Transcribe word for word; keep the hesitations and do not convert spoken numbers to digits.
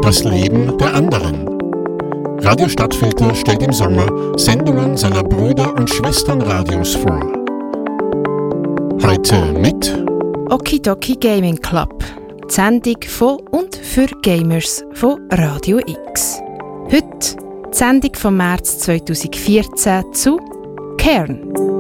Das Leben der anderen. Radio Stadtfilter stellt im Sommer Sendungen seiner Brüder und Schwesternradios vor. Heute mit Okidoki Gaming Club, die Sendung von und für Gamers von Radio X. Heute die Sendung vom März zweitausendvierzehn zu Cairn.